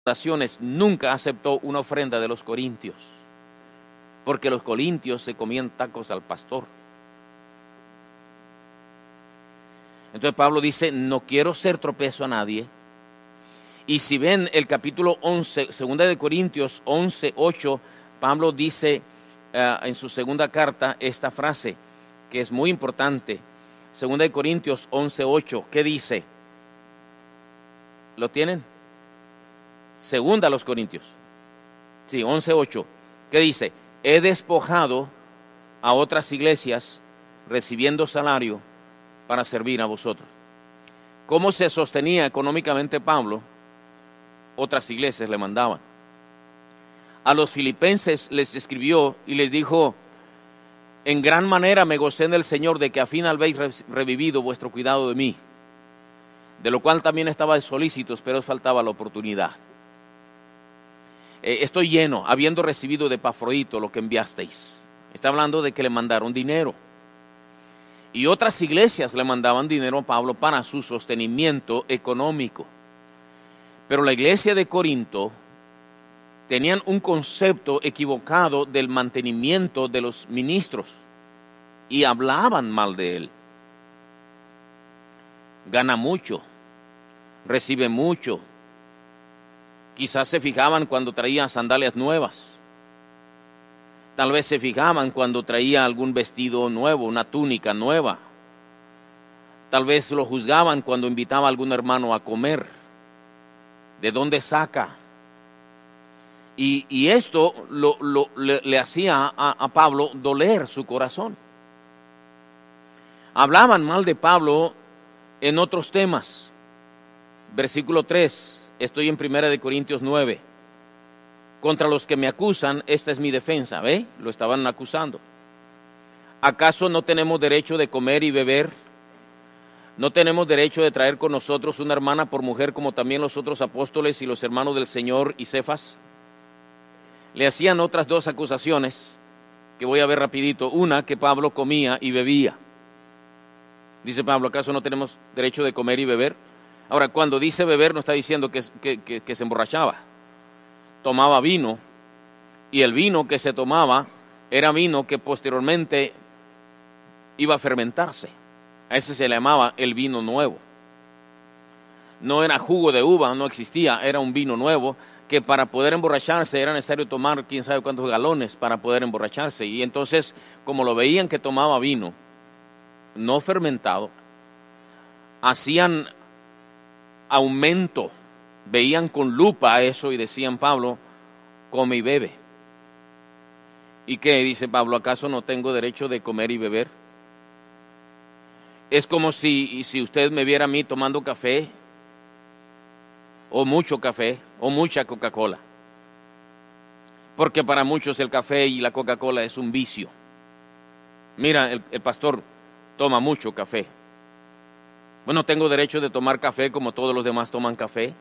nunca aceptó una ofrenda de los corintios, porque los corintios se comían tacos al pastor. Entonces Pablo dice, no quiero ser tropiezo a nadie. Y si ven el capítulo 11, 2 de Corintios 11, 8, Pablo dice en su segunda carta esta frase, que es muy importante. 2 de Corintios 11, 8, ¿qué dice? ¿Lo tienen? Segunda a los Corintios. Sí, 11, 8. ¿Qué dice? He despojado a otras iglesias recibiendo salario para servir a vosotros. ¿Cómo se sostenía económicamente Pablo? Otras iglesias le mandaban. A los filipenses les escribió y les dijo, en gran manera me gocé en el Señor de que a fin habéis revivido vuestro cuidado de mí, de lo cual también estabais solícitos, pero os faltaba la oportunidad. Estoy lleno, habiendo recibido de Epafrodito lo que enviasteis. Está hablando de que le mandaron dinero. Y otras iglesias le mandaban dinero a Pablo para su sostenimiento económico. Pero la iglesia de Corinto tenían un concepto equivocado del mantenimiento de los ministros y hablaban mal de él. Gana mucho, recibe mucho. Quizás se fijaban cuando traía sandalias nuevas. Tal vez se fijaban cuando traía algún vestido nuevo, una túnica nueva. Tal vez lo juzgaban cuando invitaba a algún hermano a comer. ¿De dónde saca? Y esto le hacía a Pablo doler su corazón. Hablaban mal de Pablo en otros temas. Versículo 3, estoy en 1 Corintios 9. Contra los que me acusan, esta es mi defensa. ¿Ve? Lo estaban acusando. ¿Acaso no tenemos derecho de comer y beber? ¿No tenemos derecho de traer con nosotros una hermana por mujer como también los otros apóstoles y los hermanos del Señor y Cefas? Le hacían otras dos acusaciones que voy a ver rapidito. Una, que Pablo comía y bebía. Dice Pablo, ¿acaso no tenemos derecho de comer y beber? Ahora, cuando dice beber no está diciendo que se emborrachaba. Tomaba vino, y el vino que se tomaba era vino que posteriormente iba a fermentarse. A ese se le llamaba el vino nuevo. No era jugo de uva, no existía, era un vino nuevo que para poder emborracharse era necesario tomar quién sabe cuántos galones para poder emborracharse. Y entonces, como lo veían que tomaba vino no fermentado, hacían aumento, veían con lupa eso y decían, Pablo, come y bebe. ¿Y qué? Dice Pablo, ¿acaso no tengo derecho de comer y beber? Es como si usted me viera a mí tomando café, o mucho café, o mucha Coca-Cola. Porque para muchos el café y la Coca-Cola es un vicio. Mira, el pastor toma mucho café. Bueno, tengo derecho de tomar café como todos los demás toman café.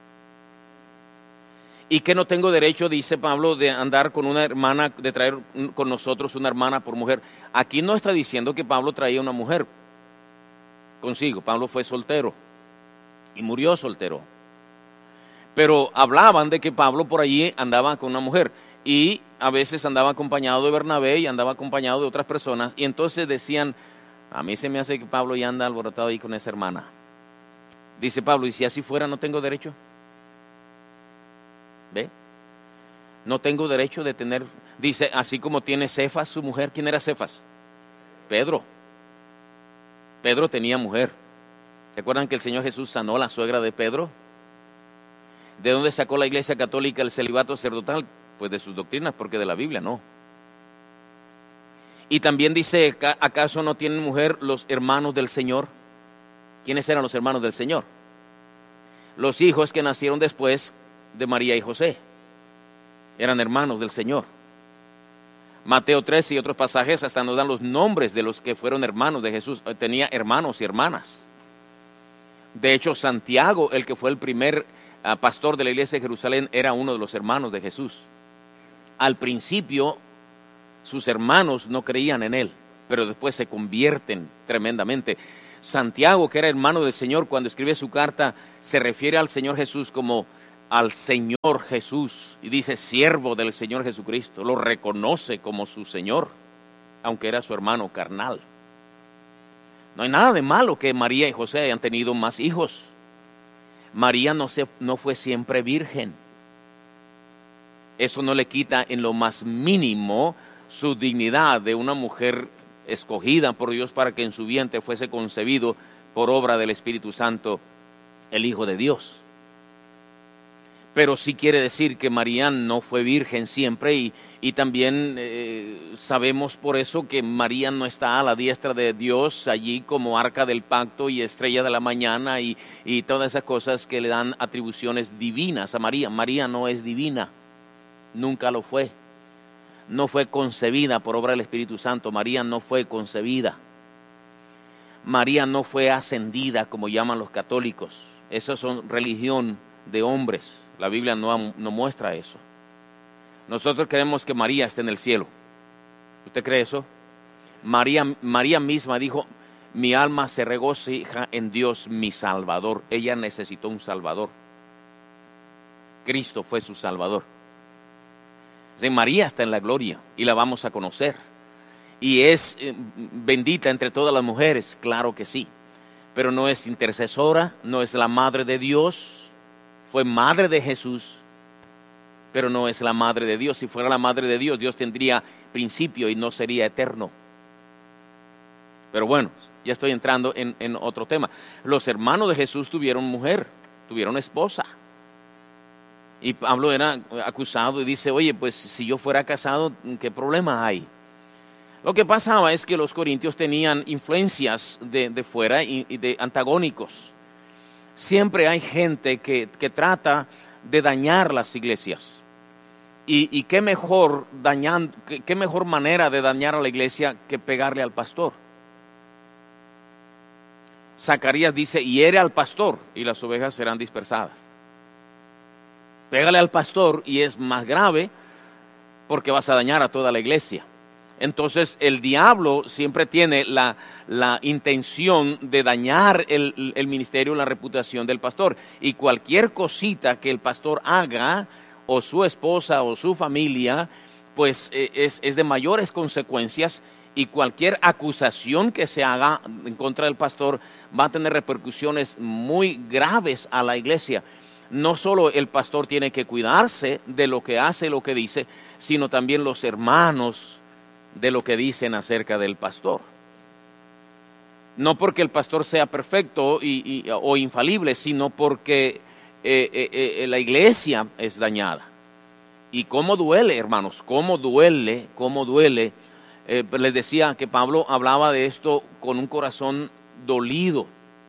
¿Y que no tengo derecho, dice Pablo, de andar con una hermana, de traer con nosotros una hermana por mujer? Aquí no está diciendo que Pablo traía una mujer consigo. Pablo fue soltero y murió soltero. Pero hablaban de que Pablo por allí andaba con una mujer y a veces andaba acompañado de Bernabé y andaba acompañado de otras personas. Y entonces decían, a mí se me hace que Pablo ya anda alborotado ahí con esa hermana. Dice Pablo, ¿y si así fuera no tengo derecho? ¿Ve? No tengo derecho de tener, dice, así como tiene Cefas su mujer. ¿Quién era Cefas? Pedro. Pedro tenía mujer. ¿Se acuerdan que el Señor Jesús sanó a la suegra de Pedro? ¿De dónde sacó la Iglesia Católica el celibato sacerdotal? Pues de sus doctrinas, porque de la Biblia no. Y también dice, ¿acaso no tienen mujer los hermanos del Señor? ¿Quiénes eran los hermanos del Señor? Los hijos que nacieron después de María y José. Eran hermanos del Señor. Mateo 13 y otros pasajes hasta nos dan los nombres de los que fueron hermanos de Jesús. Tenía hermanos y hermanas. De hecho, Santiago, el que fue el primer pastor de la iglesia de Jerusalén, era uno de los hermanos de Jesús. Al principio, sus hermanos no creían en él, pero después se convierten tremendamente. Santiago, que era hermano del Señor, cuando escribe su carta, se refiere al Señor Jesús como al Señor Jesús y dice siervo del Señor Jesucristo, lo reconoce como su Señor, aunque era su hermano carnal. No hay nada de malo que María y José hayan tenido más hijos. María no fue siempre virgen. Eso no le quita en lo más mínimo su dignidad de una mujer escogida por Dios para que en su vientre fuese concebido por obra del Espíritu Santo el Hijo de Dios. Pero sí quiere decir que María no fue virgen siempre y también sabemos por eso que María no está a la diestra de Dios allí como arca del pacto y estrella de la mañana y todas esas cosas que le dan atribuciones divinas a María. María no es divina, nunca lo fue. No fue concebida por obra del Espíritu Santo. María no fue concebida. María no fue ascendida como llaman los católicos. Eso son religión de hombres. La Biblia no muestra eso. Nosotros creemos que María está en el cielo. ¿Usted cree eso? María misma dijo, mi alma se regocija en Dios mi Salvador. Ella necesitó un Salvador. Cristo fue su Salvador. María está en la gloria y la vamos a conocer. Y es bendita entre todas las mujeres, claro que sí. Pero no es intercesora, no es la madre de Dios. Fue madre de Jesús, pero no es la madre de Dios. Si fuera la madre de Dios, Dios tendría principio y no sería eterno. Pero bueno, ya estoy entrando en otro tema. Los hermanos de Jesús tuvieron mujer, tuvieron esposa. Y Pablo era acusado y dice, oye, pues si yo fuera casado, ¿qué problema hay? Lo que pasaba es que los corintios tenían influencias de fuera y de antagónicos. Siempre hay gente que trata de dañar las iglesias. Y qué mejor manera de dañar a la iglesia que pegarle al pastor. Zacarías dice, hiere al pastor y las ovejas serán dispersadas. Pégale al pastor y es más grave porque vas a dañar a toda la iglesia. Entonces el diablo siempre tiene la intención de dañar el ministerio, la reputación del pastor. Y cualquier cosita que el pastor haga, o su esposa o su familia, pues es de mayores consecuencias. Y cualquier acusación que se haga en contra del pastor va a tener repercusiones muy graves a la iglesia. No solo el pastor tiene que cuidarse de lo que hace, lo que dice, sino también los hermanos de lo que dicen acerca del pastor. No porque el pastor sea perfecto o infalible, sino porque la iglesia es dañada. Y cómo duele, hermanos, cómo duele. Les decía que Pablo hablaba de esto con un corazón dolido.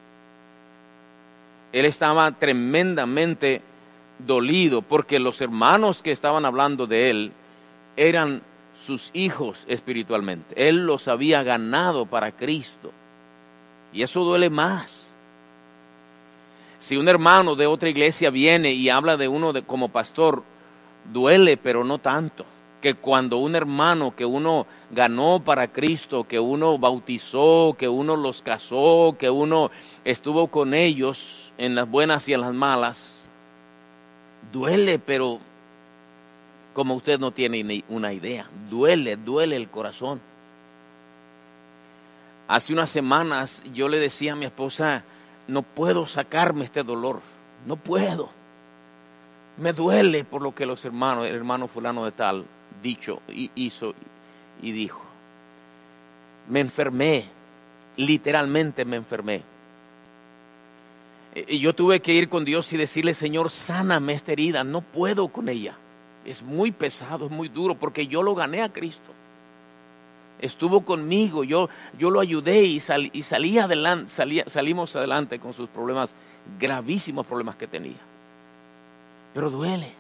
Él estaba tremendamente dolido porque los hermanos que estaban hablando de él eran sus hijos espiritualmente. Él los había ganado para Cristo. Y eso duele más. Si un hermano de otra iglesia viene y habla de uno como pastor, duele, pero no tanto. Que cuando un hermano que uno ganó para Cristo, que uno bautizó, que uno los casó, que uno estuvo con ellos en las buenas y en las malas, duele, pero como usted no tiene ni una idea, duele el corazón. Hace unas semanas yo le decía a mi esposa, no puedo sacarme este dolor, no puedo. Me duele por lo que el hermano fulano de tal, dicho, hizo y dijo. Me enfermé, literalmente me enfermé. Y yo tuve que ir con Dios y decirle, Señor, sáname esta herida, no puedo con ella. Es muy pesado, es muy duro, porque yo lo gané a Cristo. Estuvo conmigo, yo lo ayudé y salimos adelante con sus problemas, gravísimos problemas que tenía. Pero duele.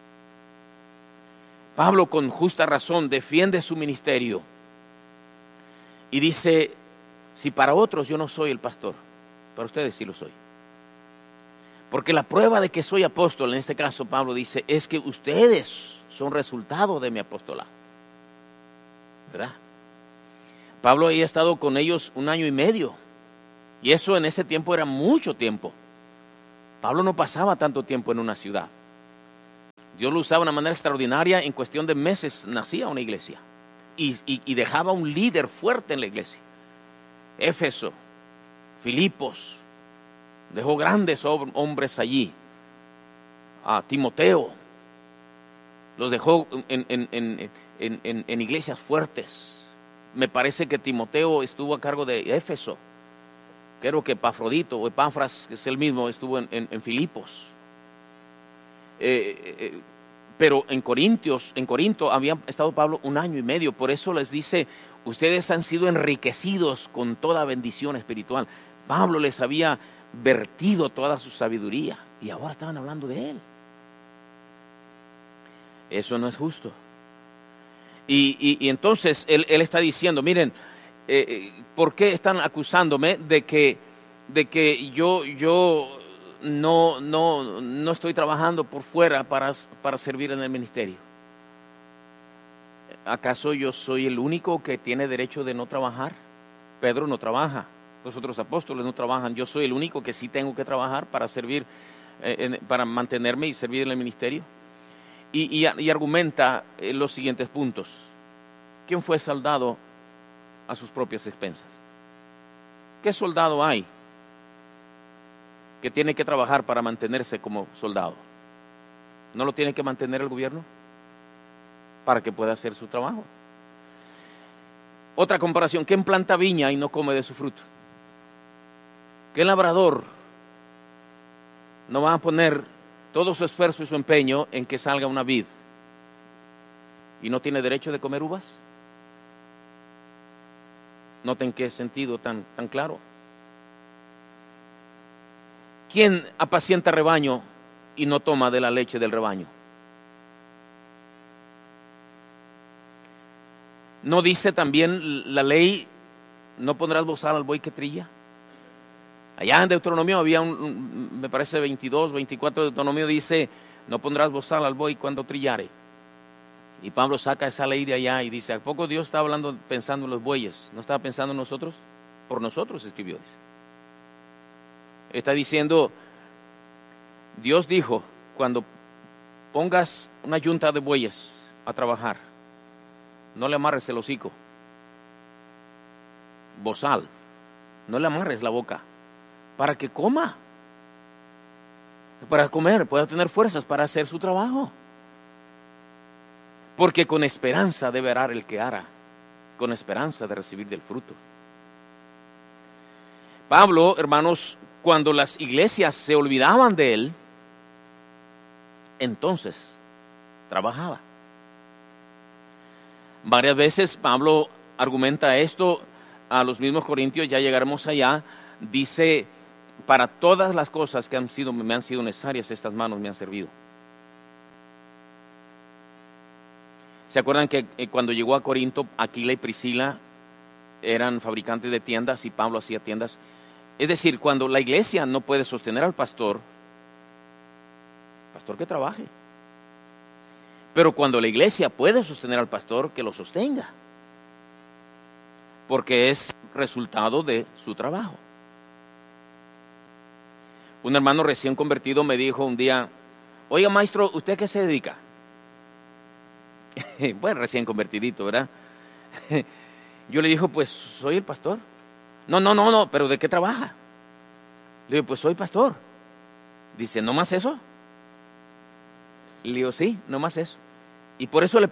Pablo con justa razón defiende su ministerio y dice, si para otros yo no soy el pastor, para ustedes sí lo soy. Porque la prueba de que soy apóstol, en este caso Pablo dice, es que ustedes son resultado de mi apostolado. ¿Verdad? Pablo había estado con ellos 1 año y medio. Y eso en ese tiempo era mucho tiempo. Pablo no pasaba tanto tiempo en una ciudad. Dios lo usaba de una manera extraordinaria. En cuestión de meses nacía una iglesia y dejaba un líder fuerte en la iglesia. Éfeso, Filipos, dejó grandes hombres allí. A Timoteo los dejó en iglesias fuertes. Me parece que Timoteo estuvo a cargo de Éfeso. Creo que Epafrodito o Epafras, que es el mismo, estuvo en Filipos. Pero en Corinto había estado Pablo 1 año y medio. Por eso les dice, ustedes han sido enriquecidos con toda bendición espiritual. Pablo les había vertido toda su sabiduría y ahora estaban hablando de él. Eso no es justo. Y entonces él está diciendo, miren, ¿por qué están acusándome de que yo no estoy trabajando por fuera para servir en el ministerio? ¿Acaso yo soy el único que tiene derecho de no trabajar? Pedro no trabaja, los otros apóstoles no trabajan. Yo soy el único que sí tengo que trabajar para servir, para mantenerme y servir en el ministerio. Y argumenta los siguientes puntos. ¿Quién fue soldado a sus propias expensas? ¿Qué soldado hay que tiene que trabajar para mantenerse como soldado? ¿No lo tiene que mantener el gobierno para que pueda hacer su trabajo? Otra comparación, ¿quién planta viña y no come de su fruto? ¿Qué labrador no va a poner todo su esfuerzo y su empeño en que salga una vid y no tiene derecho de comer uvas? Noten qué sentido tan claro. ¿Quién apacienta rebaño y no toma de la leche del rebaño? ¿No dice también la ley, no pondrás bozal al buey que trilla? Allá en Deuteronomio había me parece 22, 24 de Deuteronomio dice, no pondrás bozal al buey cuando trillare. Y Pablo saca esa ley de allá y dice, ¿a poco Dios está hablando, pensando en los bueyes? ¿No estaba pensando en nosotros? Por nosotros escribió. Está diciendo, Dios dijo, cuando pongas una yunta de bueyes a trabajar, no le amarres el hocico. Bozal, no le amarres la boca, para que coma. Para comer, pueda tener fuerzas para hacer su trabajo. Porque con esperanza debe arar el que ara, con esperanza de recibir del fruto. Pablo, hermanos, cuando las iglesias se olvidaban de él, entonces trabajaba. Varias veces Pablo argumenta esto a los mismos corintios, ya llegaremos allá. Dice, para todas las cosas que me han sido necesarias, estas manos me han servido. ¿Se acuerdan que cuando llegó a Corinto, Aquila y Priscila eran fabricantes de tiendas y Pablo hacía tiendas? Es decir, cuando la iglesia no puede sostener al pastor que trabaje. Pero cuando la iglesia puede sostener al pastor, que lo sostenga. Porque es resultado de su trabajo. Un hermano recién convertido me dijo un día, oiga maestro, ¿usted a qué se dedica? Bueno, recién convertidito, ¿verdad? Yo le dije, pues soy el pastor. No, pero ¿de qué trabaja? Le digo, pues soy pastor. Dice, ¿no más eso? Le digo, sí, no más eso. Y por eso le